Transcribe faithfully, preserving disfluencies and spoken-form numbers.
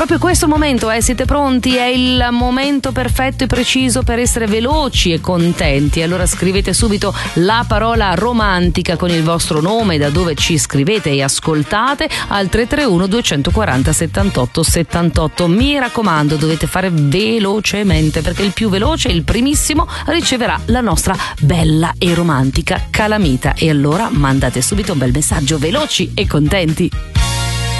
proprio questo momento, eh? Siete pronti? È il momento perfetto e preciso per essere veloci e contenti. Allora scrivete subito la parola romantica con il vostro nome, da dove ci scrivete e ascoltate, al tre tre uno duecentoquaranta settantotto settantotto. Mi raccomando, dovete fare velocemente, perché il più veloce, il primissimo, riceverà la nostra bella e romantica calamita. E allora mandate subito un bel messaggio, veloci e contenti.